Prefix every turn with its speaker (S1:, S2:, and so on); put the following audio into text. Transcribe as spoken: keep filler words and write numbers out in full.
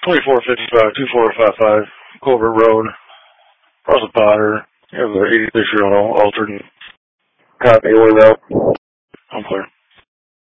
S1: twenty-four fifty-five, two four five five, Colbert Road, Russell Potter. You have the eighty-six year old altered.
S2: Copy, one out.
S1: I'm clear.